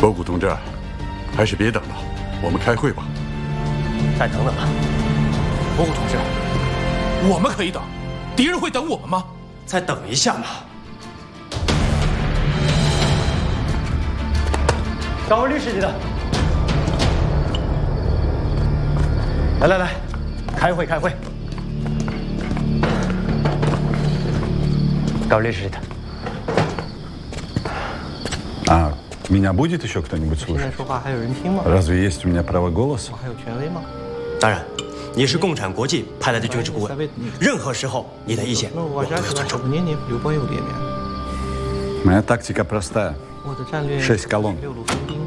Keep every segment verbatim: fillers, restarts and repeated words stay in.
博古同志，还是别等了，我们开会吧。 再等等吧。 博古同志，我们可以等，敌人会等我们吗？ 再等一下嘛。高文律师，你的。来来来，开会开会。高律师的。 А меня будет еще кто-нибудь 现在 слушать? 说话还有人听吗？ Разве есть у меня право голоса? 我还有权威吗？ 当然，你是共产国际派来的军事顾问，任何时候你的意见 Ну, 我都 уважать 要尊 ваше 重。 мнение в любое время. Моя тактика простая. 我的战略 Шесть колонн 六路分兵，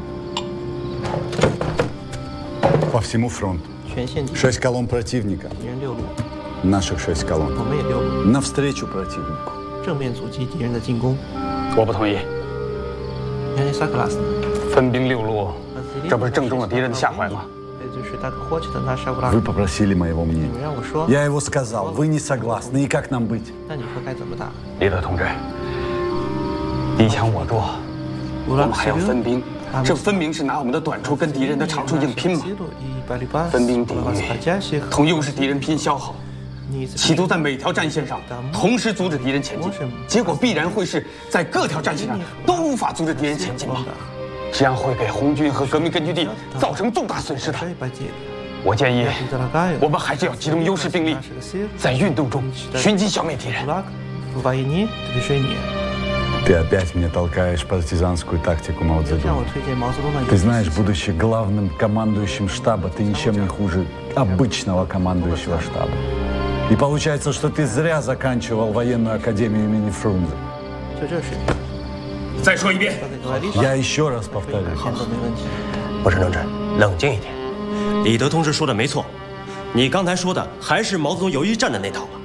По всему фронту. 全线敌 Шесть колонн противника. 敌人六路， Наших шесть 我 колонн. 们也六路， Навстречу противнику. 正面阻击敌人的进攻。 我不同意， Yani saklas. 分兵六路，这不是正中了敌人的下怀吗？ 就是так хочет наша враг. Вы попросили моего 你 мнения. 让我说， Я его сказал. Вы не согласны. И как нам быть? 那你说该怎么打？ 李德同志，敌强我弱，我们还要分兵，这分明是拿我们的短处跟敌人的长处硬拼嘛。分兵抵御，同又是敌人拼消耗，企图在每条战线上同时阻止敌人前进，结果必然会是在各条战线上都无法阻止敌人前进嘛。这样会给红军和革命根据地造成重大损失的。我建议，我们还是要集中优势兵力，在运动中寻机消灭敌人。 В войне движение. Ты опять мне толкаешь партизанскую тактику Мао 向 Цзэдуна. 我推荐毛泽东的 Ты знаешь, будучи главным командующим штаба, ты ничем не хуже обычного командующего штаба. И получается, что ты зря заканчивал военную академию имени Фрунзе. 就这水平， 再说一遍， Я еще раз повторю. 现都没问题。 博士同志，冷静一点。李德同志说的没错，你刚才说的还是毛泽东游击战的那套吧？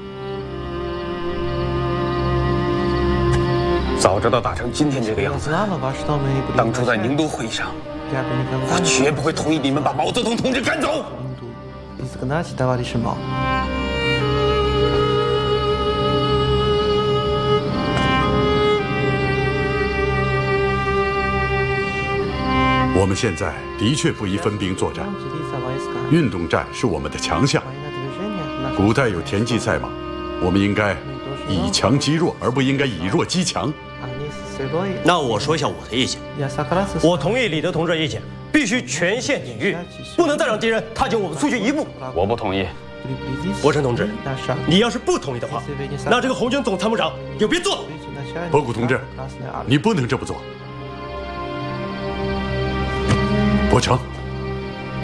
早知道打成今天这个样子， Знала, ваш дом и 当初在宁都会议上， я бы никогда 我 не 绝不会同意你们把毛泽东同志赶走。 изгнать товарища Мао. 我们现在的确不宜分兵作战， Делиться войска. 运动战是我们的强项。 Военное движение наше 古代有田忌赛马，我们应该以强击弱，而不应该以弱击强。 они с собой. 那我说一下我的意见， Я согласен с 我同意李德同志的意见，必须全线抵御，不能再让敌人踏进我们出去一步。 我不同意。 приблизись 博成同志， на шаг. 你要是不同意的话，那这个红军总参谋长你就别做了。 Начальник 博古同志， Красной Армии. 你不能这么做。伯承。